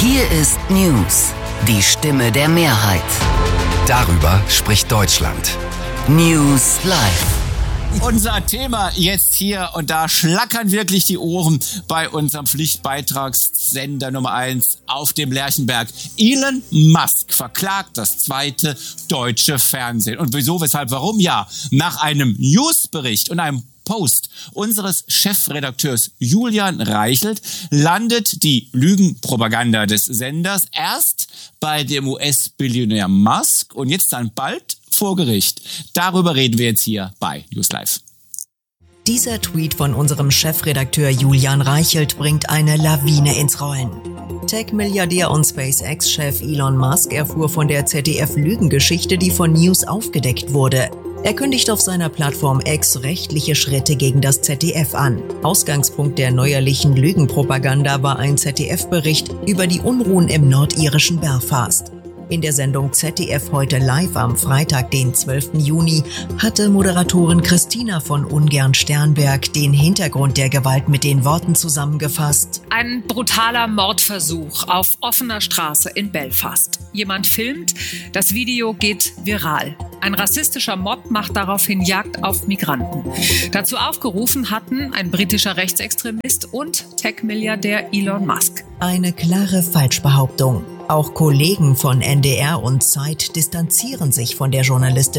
Hier ist News, die Stimme der Mehrheit. Darüber spricht Deutschland. News Live. Unser Thema jetzt hier, und da schlackern wirklich die Ohren bei unserem Pflichtbeitragssender Nummer 1 auf dem Lerchenberg. Elon Musk verklagt das zweite deutsche Fernsehen. Und wieso, weshalb, warum? Ja, nach einem Newsbericht und einem Post unseres Chefredakteurs Julian Reichelt landet die Lügenpropaganda des Senders erst bei dem US-Billionär Musk und jetzt dann bald vor Gericht. Darüber reden wir jetzt hier bei News Live. Dieser Tweet von unserem Chefredakteur Julian Reichelt bringt eine Lawine ins Rollen. Tech-Milliardär und SpaceX-Chef Elon Musk erfuhr von der ZDF-Lügengeschichte, die von News aufgedeckt wurde. Er kündigt auf seiner Plattform X rechtliche Schritte gegen das ZDF an. Ausgangspunkt der neuerlichen Lügenpropaganda war ein ZDF-Bericht über die Unruhen im nordirischen Belfast. In der Sendung ZDF heute live am Freitag, den 12. Juni, hatte Moderatorin Christina von Ungern-Sternberg den Hintergrund der Gewalt mit den Worten zusammengefasst. Ein brutaler Mordversuch auf offener Straße in Belfast. Jemand filmt, das Video geht viral. Ein rassistischer Mob macht daraufhin Jagd auf Migranten. Dazu aufgerufen hatten ein britischer Rechtsextremist und Tech-Milliardär Elon Musk. Eine klare Falschbehauptung. Auch Kollegen von NDR und Zeit distanzieren sich von der Journalistin.